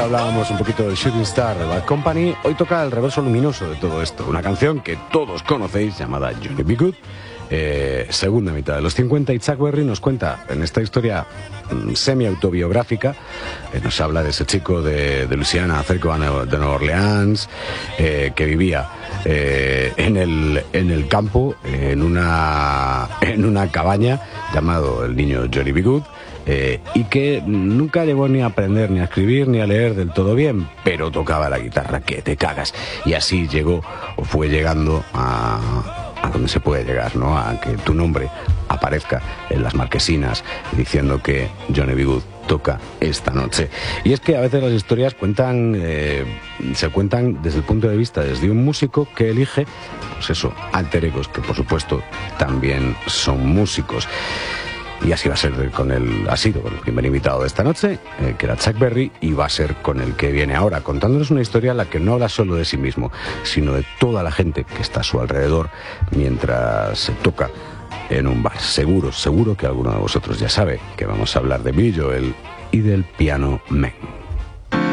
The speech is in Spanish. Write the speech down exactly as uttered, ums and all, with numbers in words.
hablábamos un poquito del Shooting Star de Bad Company, hoy toca el reverso luminoso de todo esto, una canción que todos conocéis llamada Johnny B. Good, eh, segunda mitad de los cincuenta, y Chuck Berry nos cuenta en esta historia mm, semi-autobiográfica, eh, nos habla de ese chico de, de Luisiana, cerca de Nueva Orleans, eh, que vivía eh, en, el, en el campo, eh, en, una, en una cabaña, llamado el niño Johnny B. Good, Eh, y que nunca llegó ni a aprender, ni a escribir, ni a leer del todo bien, pero tocaba la guitarra que te cagas. Y así llegó, o fue llegando a, a donde se puede llegar, ¿no? A que tu nombre aparezca en las marquesinas diciendo que Johnny B. Good toca esta noche. Y es que a veces las historias cuentan, eh, se cuentan desde el punto de vista desde un músico que elige, pues eso, alter egos, que por supuesto también son músicos. Y así va a ser con el, ha sido con el primer invitado de esta noche, eh, que era Chuck Berry, y va a ser con el que viene ahora, contándonos una historia en la que no habla solo de sí mismo, sino de toda la gente que está a su alrededor mientras se toca en un bar. Seguro, seguro que alguno de vosotros ya sabe que vamos a hablar de Billy Joel y del Piano Man.